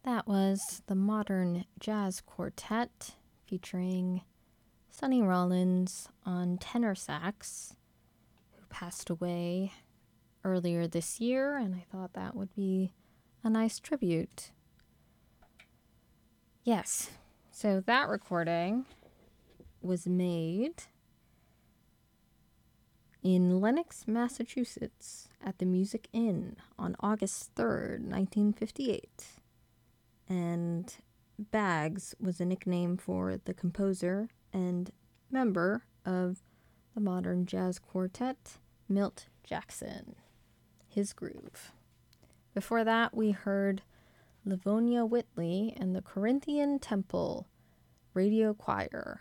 That was the Modern Jazz Quartet featuring Sonny Rollins on tenor sax, who passed away earlier this year, and I thought that would be a nice tribute. Yes, so that recording was made in Lenox, Massachusetts at the Music Inn on August 3rd, 1958. And Bags was a nickname for the composer and member of the Modern Jazz Quartet, Milt Jackson, his groove. Before that, we heard Livonia Whitley and the Corinthian Temple Radio Choir,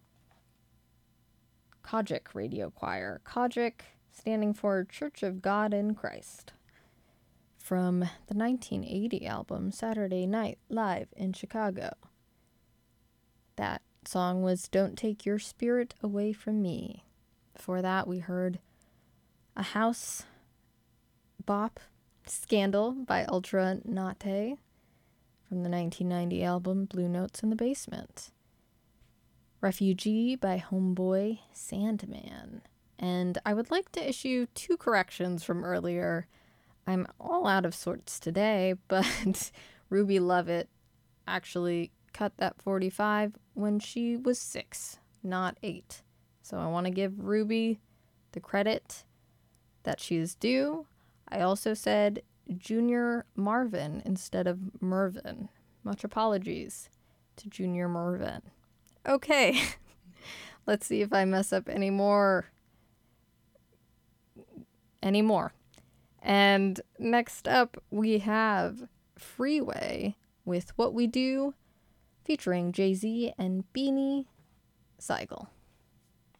Kojic Radio Choir, Kojic standing for Church of God in Christ, from the 1980 album Saturday Night Live in Chicago. That song was Don't Take Your Spirit Away From Me. Before that, we heard a house bop, Scandal by Ultra Nate, from the 1990 album Blue Notes in the Basement. Refugee by Homeboy Sandman. And I would like to issue 2 corrections from earlier. I'm all out of sorts today, but Ruby Lovett actually cut that 45 when she was 6, not 8. So I want to give Ruby the credit that she is due. I also said Junior Marvin instead of Mervin. Much apologies to Junior Mervin. Okay, let's see if I mess up any more. And next up, we have Freeway with What We Do, featuring Jay-Z and Beanie Sigel.